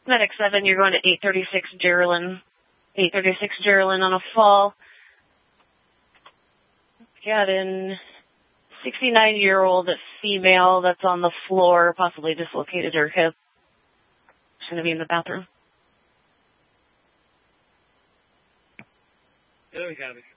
Medic 7, you're going to 836 Geraldine. 836 Geraldine on a fall. Got an 69-year-old female that's on the floor, possibly dislocated her hip. She's going to be in the bathroom. There we go.